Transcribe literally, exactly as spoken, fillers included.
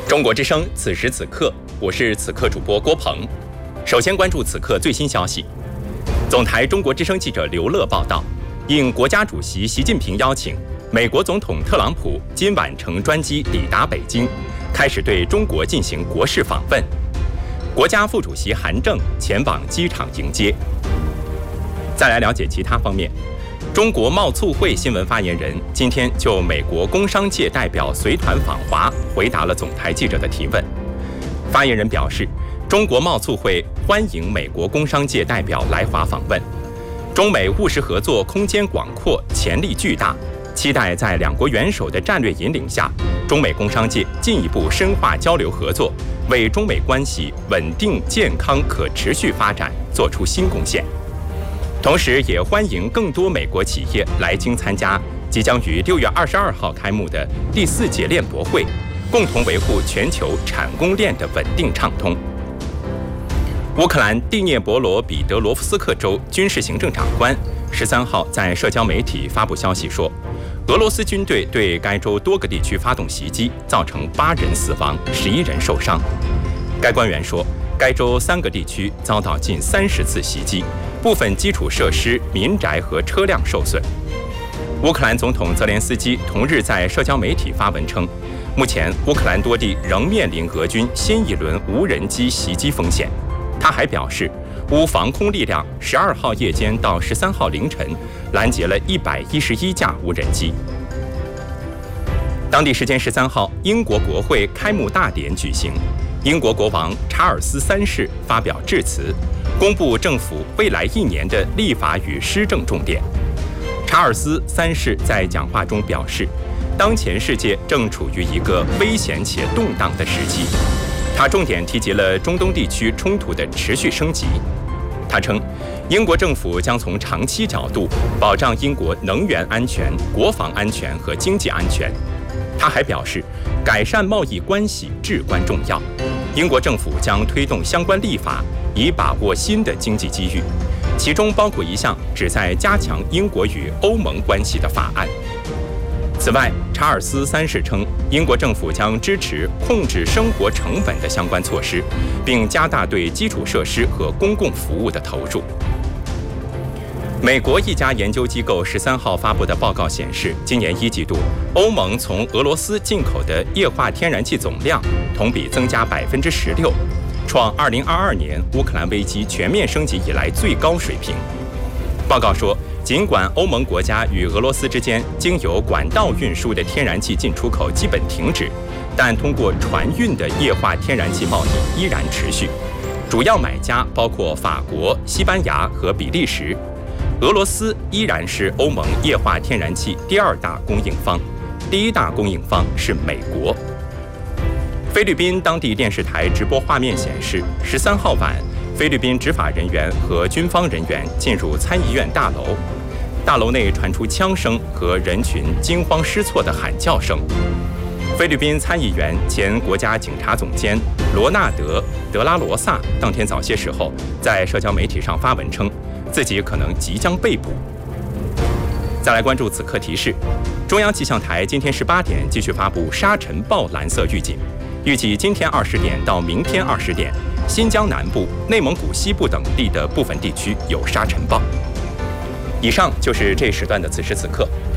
中国之声，此时此刻，我是此刻主播郭鹏。首先关注此刻最新消息。总台中国之声记者刘乐报道，应国家主席习近平邀请，美国总统特朗普今晚乘专机抵达北京，开始对中国进行国事访问。国家副主席韩正前往机场迎接。再来了解其他方面。中国贸促会新闻发言人今天就美国工商界代表随团访华回答了总台记者的提问。发言人表示，中国贸促会欢迎美国工商界代表来华访问，中美务实合作空间广阔，潜力巨大，期待在两国元首的战略引领下，中美工商界进一步深化交流合作，为中美关系稳定、健康、可持续发展做出新贡献。同时也欢迎更多美国企业来京参加即将于六月二十二号开幕的第四届链博会，共同维护全球产供链的稳定畅通。乌克兰第聂伯罗彼得罗夫斯克州军事行政长官十三号在社交媒体发布消息说，俄罗斯军队对该州多个地区发动袭击，造成八人死亡，十一人受伤。该官员说，该州三个地区遭到近三十次袭击，部分基础设施、民宅和车辆受损。乌克兰总统泽连斯基同日在社交媒体发文称，目前乌克兰多地仍面临俄军新一轮无人机袭击风险。他还表示，乌防空力量十二号夜间到十三号凌晨拦截了一百一十一架无人机。当地时间十三号，英国国会开幕大典举行，英国国王查尔斯三世发表致辞，公布政府未来一年的立法与施政重点。查尔斯三世在讲话中表示，当前世界正处于一个危险且动荡的时期。他重点提及了中东地区冲突的持续升级。他称，英国政府将从长期角度保障英国能源安全、国防安全和经济安全。他还表示，改善贸易关系至关重要。英国政府将推动相关立法，以把握新的经济机遇，其中包括一项旨在加强英国与欧盟关系的法案。此外，查尔斯三世称，英国政府将支持控制生活成本的相关措施，并加大对基础设施和公共服务的投入。美国一家研究机构十三号发布的报告显示，今年一季度，欧盟从俄罗斯进口的液化天然气总量同比增加百分之十六，创二零二二年乌克兰危机全面升级以来最高水平。报告说，尽管欧盟国家与俄罗斯之间经由管道运输的天然气进出口基本停止，但通过船运的液化天然气贸易依然持续。主要买家包括法国、西班牙和比利时。俄罗斯依然是欧盟液化天然气第二大供应方，第一大供应方是美国。菲律宾当地电视台直播画面显示，十三号晚，菲律宾执法人员和军方人员进入参议院大楼，大楼内传出枪声和人群惊慌失措的喊叫声。菲律宾参议员前国家警察总监罗纳德·德拉罗萨当天早些时候在社交媒体上发文称，自己可能即将被捕。再来关注此刻提示，中央气象台今天十八点继续发布沙尘暴蓝色预警，预计今天二十点到明天二十点，新疆南部、内蒙古西部等地的部分地区有沙尘暴。以上就是这时段的此时此刻，